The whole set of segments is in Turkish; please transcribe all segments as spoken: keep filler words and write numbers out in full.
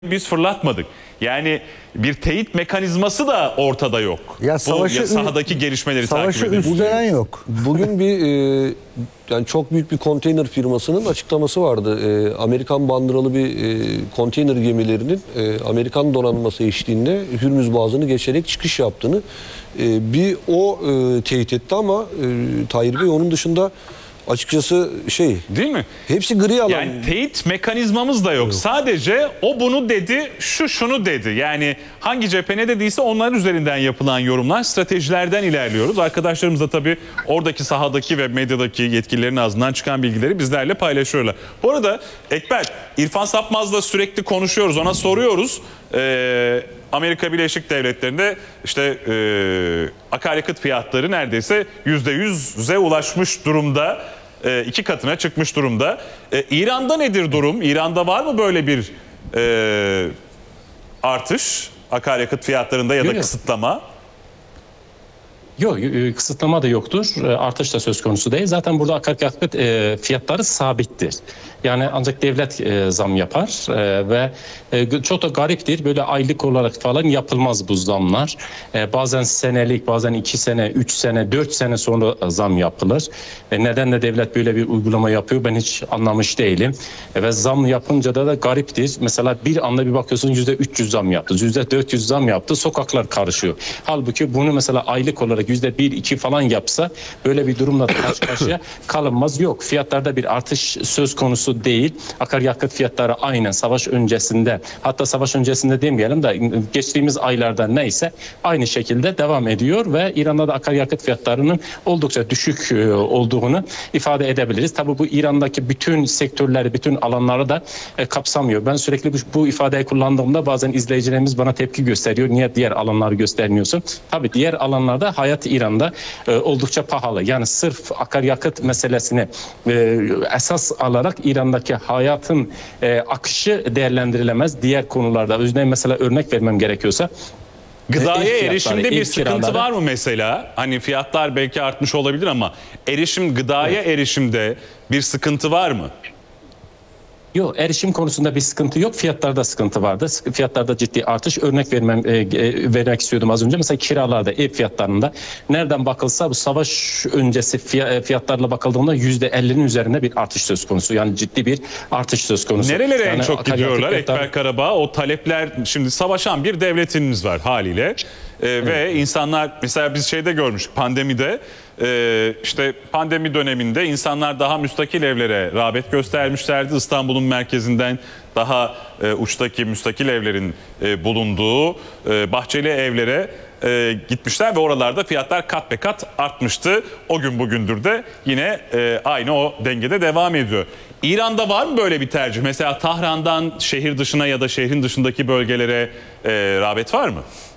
biz fırlatmadık. Yani bir teyit mekanizması da ortada yok. Ya Bu savaşı, ya sahadaki gelişmeleri takip savaşı edelim. üstlenen yok. Bugün bir e, yani çok büyük bir konteyner firmasının açıklaması vardı. E, Amerikan bandıralı bir e, konteyner gemilerinin e, Amerikan donanması eşliğinde Hürmüz Boğazı'nı geçerek çıkış yaptığını e, bir o e, teyit etti ama e, Tahir Bey onun dışında açıkçası şey Değil mi? hepsi gri alan. Yani teyit mekanizmamız da yok. yok. Sadece o bunu dedi, şu şunu dedi. Yani hangi cephe ne dediyse onların üzerinden yapılan yorumlar, stratejilerden ilerliyoruz. Arkadaşlarımız da tabii oradaki sahadaki ve medyadaki yetkililerin ağzından çıkan bilgileri bizlerle paylaşıyorlar. Bu arada Ekber, İrfan Sapmaz'la sürekli konuşuyoruz, ona soruyoruz. Ee, Amerika Birleşik Devletleri'nde işte e, akaryakıt fiyatları neredeyse yüzde yüze ulaşmış durumda. E, iki katına çıkmış durumda. E, İran'da nedir durum? İran'da var mı böyle bir e, artış akaryakıt fiyatlarında ya da yok, yok. kısıtlama? Yok, kısıtlama da yoktur. Artış da söz konusu değil. Zaten burada akaryakıt e, fiyatları sabittir. Yani ancak devlet e, zam yapar e, ve e, çok da gariptir. Böyle aylık olarak falan yapılmaz bu zamlar. E, bazen senelik, bazen iki sene, üç sene, dört sene sonra zam yapılır. E, neden de devlet böyle bir uygulama yapıyor ben hiç anlamış değilim. E, ve zam yapınca da, da gariptir. Mesela bir anda bir bakıyorsun yüzde üç yüz zam yaptı, yüzde dört yüz zam yaptı. Sokaklar karışıyor. Halbuki bunu mesela aylık olarak yüzde bir iki falan yapsa böyle bir durumla karşı karşıya kalınmaz. Yok, fiyatlarda bir artış söz konusu değil. Akaryakıt fiyatları aynen savaş öncesinde, hatta savaş öncesinde demeyelim de geçtiğimiz aylarda neyse aynı şekilde devam ediyor ve İran'da da akaryakıt fiyatlarının oldukça düşük olduğunu ifade edebiliriz. Tabii bu İran'daki bütün sektörleri, bütün alanları da kapsamıyor. Ben sürekli bu, bu ifadeyi kullandığımda bazen izleyicilerimiz bana tepki gösteriyor. Niye diğer alanları göstermiyorsun? Tabii diğer alanlarda hayat İran'da e, oldukça pahalı. Yani sırf akaryakıt meselesini e, esas alarak İran'daki hayatın e, akışı değerlendirilemez. Diğer konularda özne mesela örnek vermem gerekiyorsa gıdaya erişimde bir sıkıntı kiraları var mı mesela? Hani fiyatlar belki artmış olabilir ama erişim gıdaya evet. erişimde bir sıkıntı var mı? Yok, erişim konusunda bir sıkıntı yok. Fiyatlarda sıkıntı vardı. Fiyatlarda ciddi artış. Örnek vermem e, e, vermek istiyordum az önce. Mesela kiralarda, ev fiyatlarında nereden bakılsa bu savaş öncesi fiyatlarla bakıldığında yüzde ellinin üzerinde bir artış söz konusu. Yani ciddi bir artış söz konusu. Nerelere yani en çok gidiyorlar fiyatlar... Ekber Karabağ? O talepler, şimdi savaşan bir devletimiz var haliyle. Ee, evet. Ve insanlar mesela biz şeyde görmüştük pandemide. Ee, işte pandemi döneminde insanlar daha müstakil evlere rağbet göstermişlerdi. İstanbul'un merkezinden daha e, uçtaki müstakil evlerin e, bulunduğu e, bahçeli evlere e, gitmişler ve oralarda fiyatlar kat be kat artmıştı. O gün bugündür de yine e, aynı o dengede devam ediyor. İran'da var mı böyle bir tercih? Mesela Tahran'dan şehir dışına ya da şehrin dışındaki bölgelere e, rağbet var mı?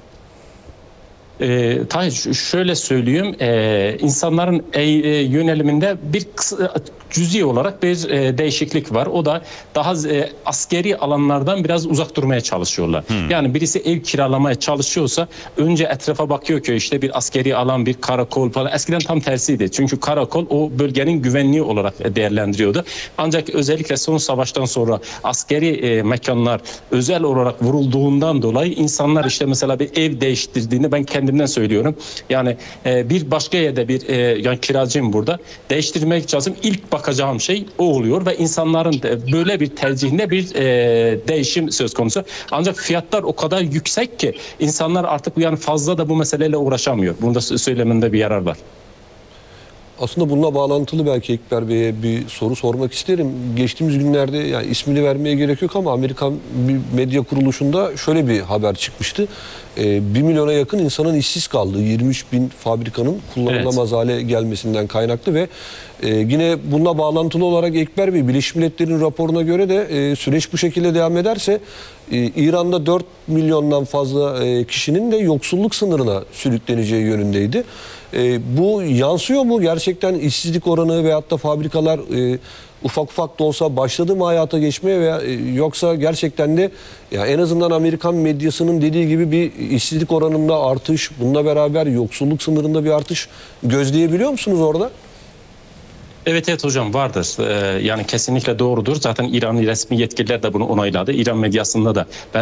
E, Tahir şöyle söyleyeyim, e, insanların e, e, yöneliminde bir kısa, cüzi olarak bir e, değişiklik var. O da daha e, askeri alanlardan biraz uzak durmaya çalışıyorlar. Hmm. Yani birisi ev kiralamaya çalışıyorsa önce etrafa bakıyor ki işte bir askeri alan, bir karakol falan. Eskiden tam tersiydi. Çünkü karakol o bölgenin güvenliği olarak değerlendiriyordu. Ancak özellikle son savaştan sonra askeri e, mekanlar özel olarak vurulduğundan dolayı insanlar işte mesela bir ev değiştirdiğini ben kendimden söylüyorum. Yani e, bir başka yerde bir e, yani kiracıyım burada. Değiştirmek lazım. İlk bakacağım şey o oluyor ve insanların böyle bir tercihinde bir e, değişim söz konusu. Ancak fiyatlar o kadar yüksek ki insanlar artık yani fazla da bu meseleyle uğraşamıyor. Bunu da söylemende bir yarar var. Aslında bununla bağlantılı belki Ekber Bey'e bir soru sormak isterim. Geçtiğimiz günlerde, yani ismini vermeye gerek yok ama Amerikan bir medya kuruluşunda şöyle bir haber çıkmıştı. Ee, bir milyona yakın insanın işsiz kaldığı, yirmi üç bin fabrikanın kullanılamaz evet. hale gelmesinden kaynaklı ve e, yine bununla bağlantılı olarak Ekber Bey, Birleşmiş Milletler'in raporuna göre de e, süreç bu şekilde devam ederse e, İran'da dört milyondan fazla e, kişinin de yoksulluk sınırına sürükleneceği yönündeydi. E, bu yansıyor mu? Gerçekten işsizlik oranı veyahut da fabrikalar e, ufak ufak da olsa başladı mı hayata geçmeye veya e, yoksa gerçekten de ya en azından Amerikan medyasının dediği gibi bir işsizlik oranında artış, bununla beraber yoksulluk sınırında bir artış gözleyebiliyor musunuz orada? Evet evet hocam vardır. Ee, yani kesinlikle doğrudur. Zaten İran'ın resmi yetkililer de bunu onayladı. İran medyasında da ben